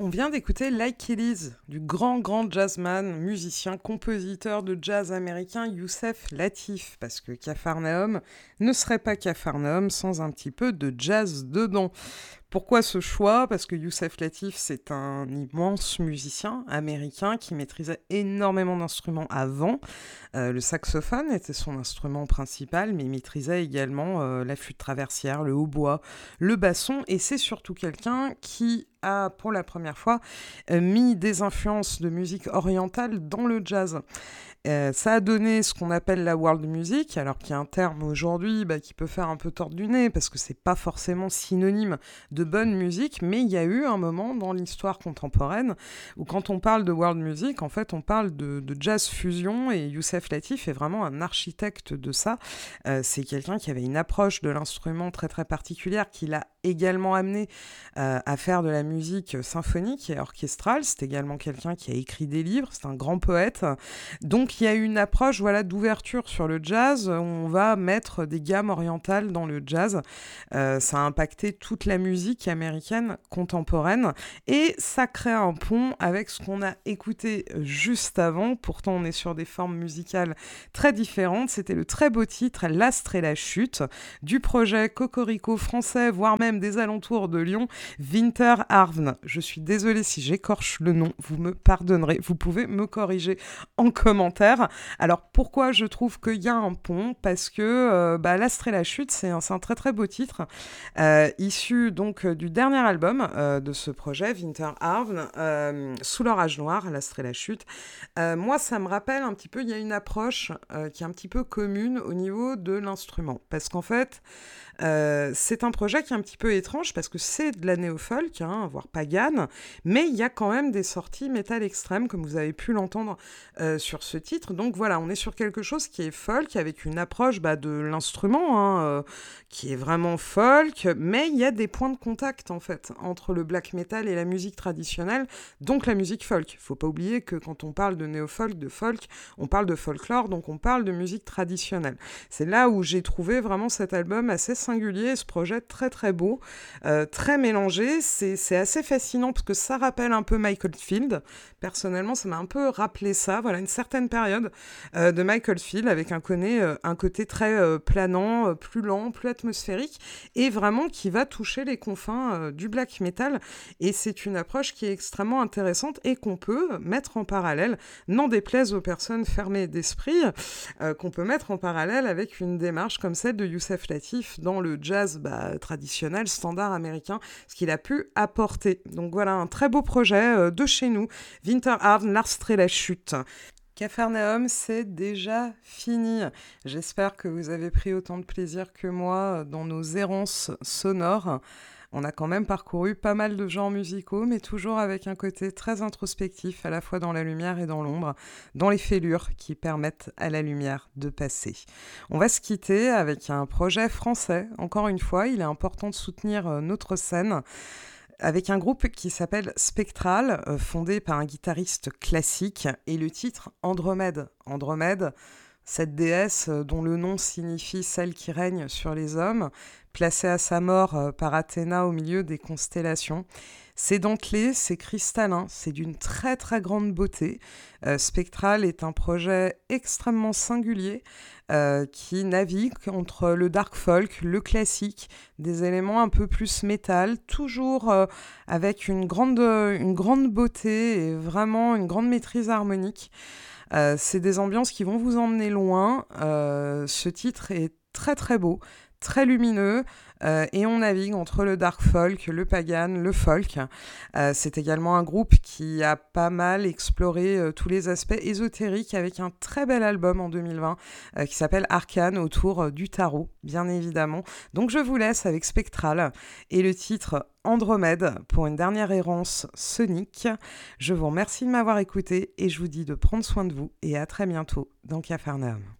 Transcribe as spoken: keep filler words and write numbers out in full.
On vient d'écouter Like It Is du grand, grand jazzman, musicien, compositeur de jazz américain Youssef Lateef, parce que Capharnaüm ne serait pas Capharnaüm sans un petit peu de jazz dedans. Pourquoi ce choix ? Parce que Youssef Lateef, c'est un immense musicien américain qui maîtrisait énormément d'instruments avant. Euh, le saxophone était son instrument principal, mais il maîtrisait également euh, la flûte traversière, le hautbois, le basson, et c'est surtout quelqu'un qui a, pour la première fois, euh, mis des influences de musique orientale dans le jazz. Euh, ça a donné ce qu'on appelle la world music, alors qu'il y a un terme aujourd'hui bah, qui peut faire un peu tordre du nez, parce que c'est pas forcément synonyme de bonne musique, mais il y a eu un moment dans l'histoire contemporaine où quand on parle de world music, en fait, on parle de, de jazz fusion, et Youssef Lateef est vraiment un architecte de ça. Euh, c'est quelqu'un qui avait une approche de l'instrument très très particulière, qui l'a également amené euh, à faire de la musique symphonique et orchestrale. C'est également quelqu'un qui a écrit des livres, c'est un grand poète. Donc il y a une approche voilà, d'ouverture sur le jazz, où on va mettre des gammes orientales dans le jazz. Euh, ça a impacté toute la musique américaine contemporaine, et ça crée un pont avec ce qu'on a écouté juste avant. Pourtant on est sur des formes musicales très différentes. C'était le très beau titre L'Astre et la Chute du projet Cocorico français, voire même des alentours de Lyon, Winter Arvn. Je suis désolée si j'écorche le nom, vous me pardonnerez, vous pouvez me corriger en commentaire. Alors pourquoi je trouve qu'il y a un pont ? Parce que euh, bah, L'Astre et la Chute, c'est un, c'est un très très beau titre, euh, issu donc euh, du dernier album euh, de ce projet, Winter Arvn, euh, Sous l'orage noir, L'Astre et la Chute. Euh, moi, ça me rappelle un petit peu, il y a une approche euh, qui est un petit peu commune au niveau de l'instrument. Parce qu'en fait, Euh, c'est un projet qui est un petit peu étrange parce que c'est de la néo-folk, hein, voire pagane, mais il y a quand même des sorties métal extrême, comme vous avez pu l'entendre euh, sur ce titre. Donc voilà, on est sur quelque chose qui est folk, avec une approche bah, de l'instrument, hein, euh, qui est vraiment folk, mais il y a des points de contact en fait entre le black metal et la musique traditionnelle, donc la musique folk. Il ne faut pas oublier que quand on parle de néo-folk, de folk, on parle de folklore, donc on parle de musique traditionnelle. C'est là où j'ai trouvé vraiment cet album assez singulier, ce projet très très beau, euh, très mélangé. C'est, c'est assez fascinant parce que ça rappelle un peu Michael Field. Personnellement, ça m'a un peu rappelé ça, voilà, une certaine période euh, de Michael Field, avec un, côté, euh, un côté très euh, planant, euh, plus lent, plus atmosphérique, et vraiment qui va toucher les confins euh, du black metal. Et c'est une approche qui est extrêmement intéressante et qu'on peut mettre en parallèle, n'en déplaise aux personnes fermées d'esprit, euh, qu'on peut mettre en parallèle avec une démarche comme celle de Youssef Lateef dans le jazz bah, traditionnel, standard américain, ce qu'il a pu apporter. Donc voilà, un très beau projet euh, de chez nous, Winter Arvn, L'Astre et la Chute. Capharnaüm, c'est déjà fini. J'espère que vous avez pris autant de plaisir que moi dans nos errances sonores. On a quand même parcouru pas mal de genres musicaux, mais toujours avec un côté très introspectif, à la fois dans la lumière et dans l'ombre, dans les fêlures qui permettent à la lumière de passer. On va se quitter avec un projet français. Encore une fois, il est important de soutenir notre scène, avec un groupe qui s'appelle Spectral, euh, fondé par un guitariste classique, et le titre Andromède. Andromède, cette déesse dont le nom signifie celle qui règne sur les hommes, placée à sa mort euh, par Athéna au milieu des constellations. C'est dentelé, c'est cristallin, c'est d'une très très grande beauté. Euh, Spectral est un projet extrêmement singulier euh, qui navigue entre le dark folk, le classique, des éléments un peu plus métal, toujours euh, avec une grande, une grande beauté et vraiment une grande maîtrise harmonique. Euh, c'est des ambiances qui vont vous emmener loin. Euh, ce titre est très très beau, très lumineux, euh, et on navigue entre le dark folk, le pagan, le folk. Euh, c'est également un groupe qui a pas mal exploré euh, tous les aspects ésotériques, avec un très bel album en deux mille vingt euh, qui s'appelle Arcane, autour euh, du tarot, bien évidemment. Donc je vous laisse avec Spectral et le titre Andromède pour une dernière errance sonique. Je vous remercie de m'avoir écouté et je vous dis de prendre soin de vous et à très bientôt dans Capharnaüm.